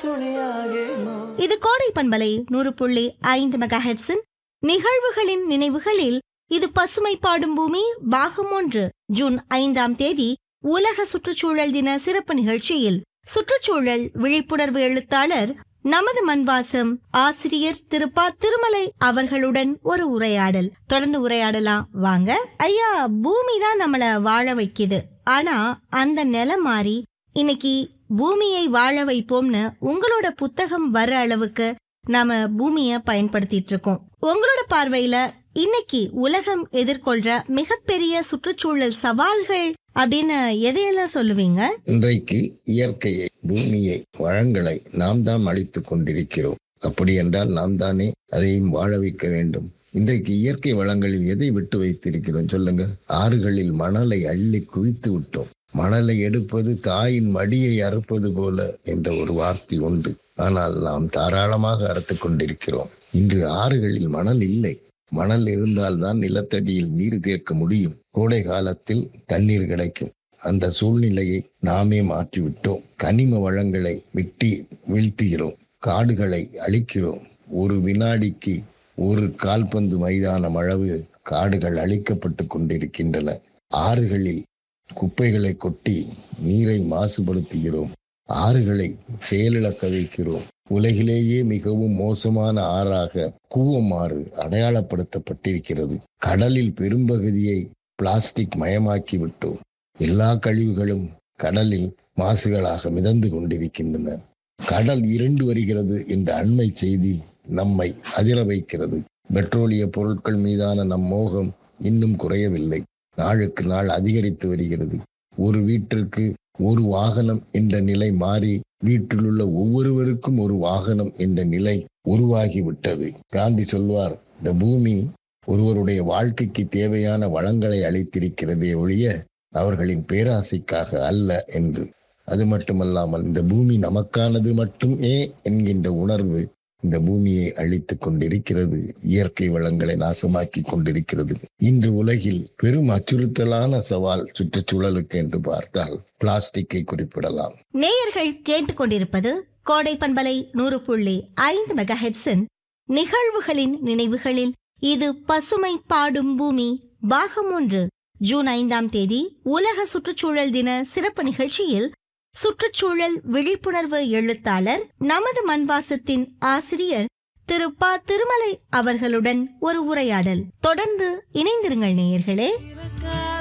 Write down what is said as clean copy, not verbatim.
இது கோடை பண்பலை 100.5 மெகாஹெர்ட்ஸின் நிகழ்வுகளின் நினைவுகளில் இது பசுமை பாடும் பூமி பாகம் 1 ஜூன் 5ஆம் தேதி உலக சுற்றுச்சூழல் தின சிறப்பு நிகழ்ச்சியில் சுற்றுச்சூழல் விழிப்புணர்வு எழுத்தாளர் நமது மண்வாசம் ஆசிரியர் திரு ப. திருமலை அவர்களுடன் ஒரு உரையாடல். தொடர்ந்து உரையாடலாம் வாங்க. ஐயா, பூமி தான் நம்மள வாழ வைக்குது. ஆனா அந்த நிலம் மாறி இன்னைக்கு பூமியை வாழ வைப்போம்னு உங்களோட புத்தகம் வர அளவுக்கு நாம பூமிய பயன்படுத்திட்டு இருக்கோம். உங்களோட பார்வையில இன்னைக்கு உலகம் எதிர்கொள்ற மிகப்பெரிய சுற்றுச்சூழல் சவால்கள் அப்படின்னு எதையெல்லாம் சொல்லுவீங்க? இன்றைக்கு இயற்கையை, பூமியை, வளங்களை நாம் தான் அழித்துக் கொண்டிருக்கிறோம். அப்படி என்றால் நாம் தானே அதையும் வாழ வைக்க வேண்டும். இன்றைக்கு இயற்கை வளங்களில் எதை விட்டு வைத்திருக்கிறோம் சொல்லுங்க? ஆறுகளில் மணலை அள்ளி குவித்து விட்டோம். மணலை எடுப்பது தாயின் மடியை அறுப்பது போல என்ற ஒரு வார்த்தை உண்டு. ஆனால் நாம் தாராளமாக அறுத்து கொண்டிருக்கிறோம். இன்று ஆறுகளில் மணல் இல்லை. மணல் இருந்தால்தான் நிலத்தடியில் நீர் தேக்க முடியும். கோடை காலத்தில் தண்ணீர் கிடைக்கும். அந்த சூழ்நிலையை நாமே மாற்றிவிட்டோம். கனிம வளங்களை வெட்டி வீழ்த்துகிறோம். காடுகளை அழிக்கிறோம். ஒரு வினாடிக்கு ஒரு கால்பந்து மைதானம் அளவு காடுகள் அழிக்கப்பட்டு கொண்டிருக்கின்றன. ஆறுகளில் குப்பைகளை கொட்டி நீரை மாசுபடுத்துகிறோம். ஆறுகளை செயலிழக்க வைக்கிறோம். உலகிலேயே மிகவும் மோசமான ஆறாக கூவம் ஆறு அடையாளப்படுத்தப்பட்டிருக்கிறது. கடலில் பெரும்பகுதியை பிளாஸ்டிக் மயமாக்கி விட்டோம். எல்லா கழிவுகளும் கடலில் மாசுகளாக மிதந்து கொண்டிருக்கின்றன. கடல் இருண்டு வருகிறது என்ற அண்மை செய்தி நம்மை அதிர வைக்கிறது. பெட்ரோலிய பொருட்கள் மீதான நம் மோகம் இன்னும் குறையவில்லை. நாளுக்கு நாள் அதிகரித்து வருகிறது. ஒரு வீட்டிற்கு ஒரு வாகனம் என்ற நிலை மாறி வீட்டில் உள்ள ஒவ்வொருவருக்கும் ஒரு வாகனம் என்ற நிலை உருவாகிவிட்டது. காந்தி சொல்வார், இந்த பூமி ஒருவருடைய வாழ்க்கைக்கு தேவையான வளங்களை அளித்திருக்கிறதே ஒழிய அவர்களின் பேராசைக்காக அல்ல என்று. அது மட்டுமல்லாமல் இந்த பூமி நமக்கானது மட்டுமே என்கின்ற உணர்வு இந்த பூமியை அழித்துக் கொண்டிருக்கிறது. இயற்கை வளங்களை நாசமாக்கி கொண்டிருக்கிறது. இன்று உலகில் பெரும் அச்சுறுத்தலான சவால் சுற்றுச்சூழலுக்கு என்று பார்த்தால் பிளாஸ்டிக்கை குறிப்பிடலாம். நேயர்கள் கேட்டுக்கொண்டிருப்பது கோடை பண்பலை 100.5 மெகாஹெர்ட்ஸின் நிகழ்வுகளின் நினைவுகளில் இது பசுமை பாடும் பூமி பாகம் 1 ஜூன் 5ஆம் தேதி உலக சுற்றுச்சூழல் தின சிறப்பு நிகழ்ச்சியில் சுற்றுச்சூழல் விழிப்புணர்வு எழுத்தாளர் நமது மண்வாசத்தின் ஆசிரியர் திரு ப. திருமலை அவர்களுடன் ஒரு உரையாடல். தொடர்ந்து இணைந்திருங்கள் நேயர்களே.